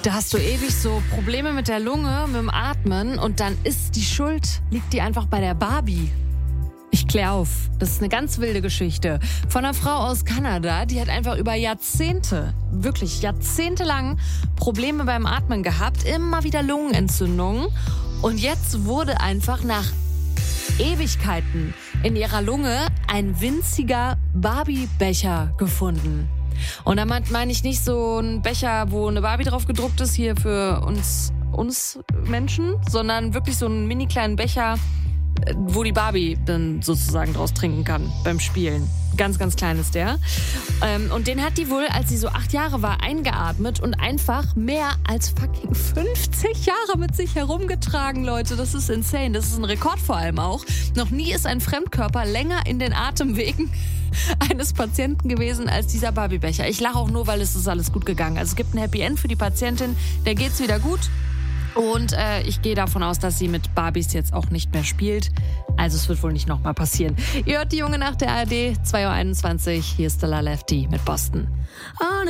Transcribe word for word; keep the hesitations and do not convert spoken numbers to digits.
Da hast du ewig so Probleme mit der Lunge, mit dem Atmen und dann ist die Schuld, liegt die einfach bei der Barbie. Ich klär auf. Das ist eine ganz wilde Geschichte. Von einer Frau aus Kanada, die hat einfach über Jahrzehnte, wirklich jahrzehntelang Probleme beim Atmen gehabt, immer wieder Lungenentzündungen. Und jetzt wurde einfach nach Ewigkeiten in ihrer Lunge ein winziger Barbie-Becher gefunden. Und damit meine ich nicht so einen Becher, wo eine Barbie drauf gedruckt ist, hier für uns, uns Menschen, sondern wirklich so einen mini kleinen Becher, wo die Barbie dann sozusagen draus trinken kann beim Spielen. Ganz, ganz klein ist der. Ähm, und den hat die wohl, als sie so acht Jahre war, eingeatmet und einfach mehr als fucking fünfzig Jahre mit sich herumgetragen, Leute. Das ist insane. Das ist ein Rekord vor allem auch. Noch nie ist ein Fremdkörper länger in den Atemwegen eines Patienten gewesen als dieser Barbiebecher. Ich lache auch nur, weil es ist alles gut gegangen. Also es gibt ein Happy End für die Patientin. Der geht's wieder gut. Und äh, ich gehe davon aus, dass sie mit Barbies jetzt auch nicht mehr spielt. Also es wird wohl nicht nochmal passieren. Ihr hört die Junge nach der A R D, zwei Uhr einundzwanzig. Hier ist Stella Lefty mit Boston.